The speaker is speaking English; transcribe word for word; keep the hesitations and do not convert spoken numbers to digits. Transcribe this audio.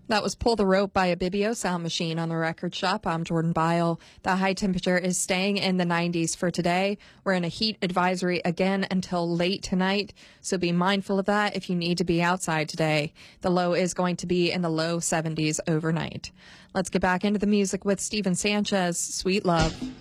That was Pull the Rope by Abibio Sound Machine on the Record Shop. I'm Jordan Byle. The high temperature is staying in the nineties for today. We're in a heat advisory again until late tonight, so be mindful of that if you need to be outside today. The low is going to be in the low seventies overnight. Let's get back into the music with Steven Sanchez, Sweet Love.